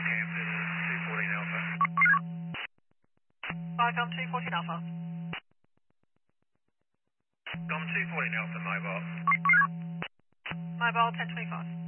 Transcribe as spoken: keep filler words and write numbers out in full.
Northampton, two fourteen Alpha. Vicom two fourteen Alpha. Com two fourteen Alpha, mobile. Mobile ten twenty-five.